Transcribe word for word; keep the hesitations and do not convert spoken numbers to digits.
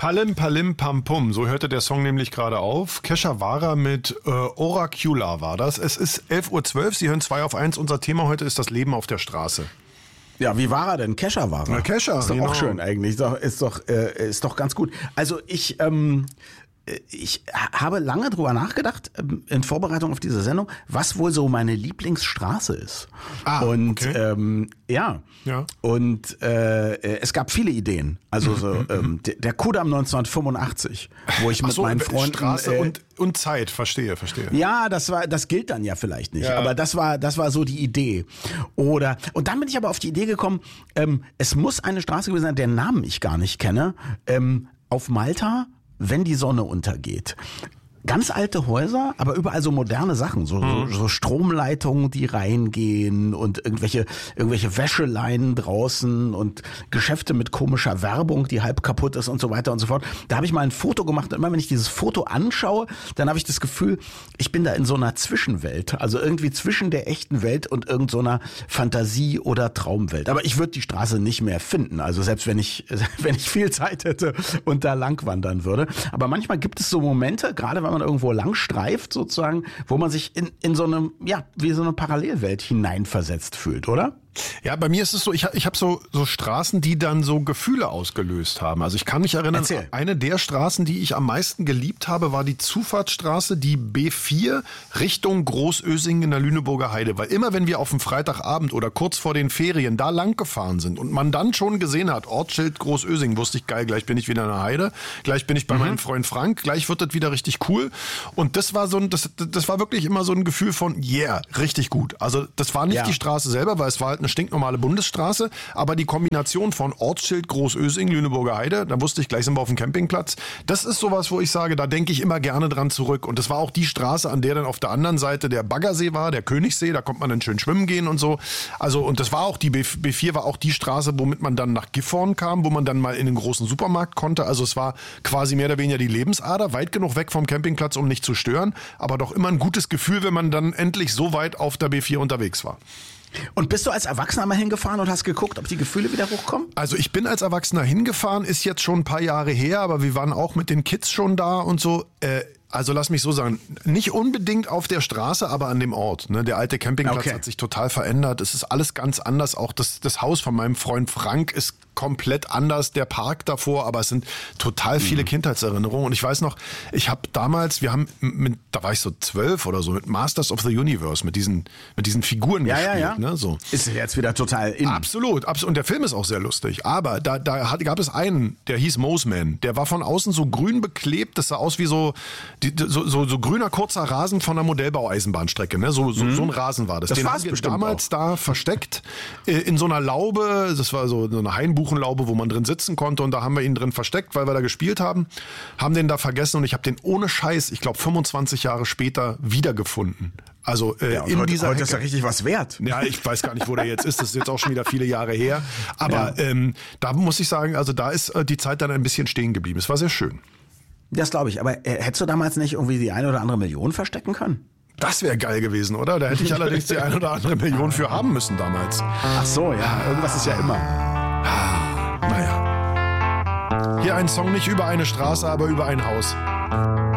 Palim Palim Pam Pum, so hörte der Song nämlich gerade auf. Kesha Wara mit äh, Oracula war das. Es ist elf Uhr zwölf, Sie hören zwei auf eins. Unser Thema heute ist das Leben auf der Straße. Ja, wie war er denn? Kesha war er. Na, Kesha, ist doch genau. auch schön eigentlich. Ist doch, ist doch, äh, ist doch ganz gut. Also ich, ähm, ich habe lange drüber nachgedacht, ähm, in Vorbereitung auf diese Sendung, was wohl so meine Lieblingsstraße ist. Ah, und okay. ähm, ja. Ja. Und äh, es gab viele Ideen. Also so, ähm, der, der Kudamm neunzehnhundertfünfundachtzig, wo ich mit so, meinen Freunden Straße äh, und, und Zeit, verstehe, verstehe. Ja, das war, das gilt dann ja vielleicht nicht. Ja. Aber das war, das war so die Idee. Oder und dann bin ich aber auf die Idee gekommen. Ähm, es muss eine Straße gewesen sein, deren Namen ich gar nicht kenne. Ähm, auf Malta, wenn die Sonne untergeht. Ganz alte Häuser, aber überall so moderne Sachen, so, so, so Stromleitungen, die reingehen und irgendwelche irgendwelche Wäscheleinen draußen und Geschäfte mit komischer Werbung, die halb kaputt ist und so weiter und so fort. Da habe ich mal ein Foto gemacht und immer wenn ich dieses Foto anschaue, dann habe ich das Gefühl, ich bin da in so einer Zwischenwelt, also irgendwie zwischen der echten Welt und irgend so einer Fantasie- oder Traumwelt. Aber ich würde die Straße nicht mehr finden, also selbst wenn ich wenn ich viel Zeit hätte und da lang wandern würde. Aber manchmal gibt es so Momente, gerade wenn man irgendwo lang streift sozusagen, wo man sich in, in so eine, ja, wie so eine Parallelwelt hineinversetzt fühlt, oder? Ja, bei mir ist es so, ich, ich habe so, so Straßen, die dann so Gefühle ausgelöst haben. Also ich kann mich erinnern, Erzähl. Eine der Straßen, die ich am meisten geliebt habe, war die Zufahrtsstraße, die B vier Richtung Großösingen in der Lüneburger Heide. Weil immer, wenn wir auf dem Freitagabend oder kurz vor den Ferien da lang gefahren sind und man dann schon gesehen hat, Ortsschild Großösingen, wusste ich, geil, gleich bin ich wieder in der Heide, gleich bin ich bei mhm. meinem Freund Frank, gleich wird das wieder richtig cool. Und das war so ein, das, das war wirklich immer so ein Gefühl von, yeah, richtig gut. Also das war nicht Ja. die Straße selber, weil es war halt eine stinknormale Bundesstraße, aber die Kombination von Ortsschild Großösingen, Lüneburger Heide, da wusste ich, gleich sind wir auf dem Campingplatz, das ist sowas, wo ich sage, da denke ich immer gerne dran zurück. Und das war auch die Straße, an der dann auf der anderen Seite der Baggersee war, der Königssee, da konnte man dann schön schwimmen gehen und so. Also und das war auch, die B vier war auch die Straße, womit man dann nach Gifhorn kam, wo man dann mal in den großen Supermarkt konnte. Also es war quasi mehr oder weniger die Lebensader, weit genug weg vom Campingplatz, um nicht zu stören, aber doch immer ein gutes Gefühl, wenn man dann endlich so weit auf der B vier unterwegs war. Und bist du als Erwachsener mal hingefahren und hast geguckt, ob die Gefühle wieder hochkommen? Also ich bin als Erwachsener hingefahren, ist jetzt schon ein paar Jahre her, aber wir waren auch mit den Kids schon da und so. Äh, also lass mich so sagen, nicht unbedingt auf der Straße, aber an dem Ort. Ne? Der alte Campingplatz Okay. hat sich total verändert. Es ist alles ganz anders. Auch das, das Haus von meinem Freund Frank ist komplett anders. Der Park davor, aber es sind total viele mhm. Kindheitserinnerungen. Und ich weiß noch, ich habe damals, wir haben, mit, da war ich so zwölf oder so, mit Masters of the Universe, mit diesen, mit diesen Figuren Ja, gespielt. ja, ja. Ne? So. Ist jetzt wieder total in. Absolut, absolut. Und der Film ist auch sehr lustig. Aber da, da hat, gab es einen, der hieß Moseman. Der war von außen so grün beklebt. Das sah aus wie so, die, so, so, so grüner kurzer Rasen von einer Modellbau-Eisenbahnstrecke. Ne? So, so, mhm. so ein Rasen war das. Das Den war's haben wir bestimmt damals auch. da versteckt äh, in so einer Laube. Das war so eine Hainbuchenlaube, wo man drin sitzen konnte. Und da haben wir ihn drin versteckt, weil wir da gespielt haben. Haben den da vergessen und ich habe den ohne Scheiß, ich glaube fünfundzwanzig Jahre später wiedergefunden. Also äh, Ja, in heute, dieser heute Hecke. ist ja richtig was wert. Ja, ich weiß gar nicht, wo der jetzt ist. Das ist jetzt auch schon wieder viele Jahre her. Aber ja. ähm, da muss ich sagen, also da ist äh, die Zeit dann ein bisschen stehen geblieben. Es war sehr schön. Das glaube ich. Aber äh, hättest du damals nicht irgendwie die eine oder andere Million verstecken können? Das wäre geil gewesen, oder? Da hätte ich allerdings die eine oder andere Million für haben müssen damals. Ach so, ja. Irgendwas ist ja immer. Naja. Hier ein Song nicht über eine Straße, aber über ein Haus.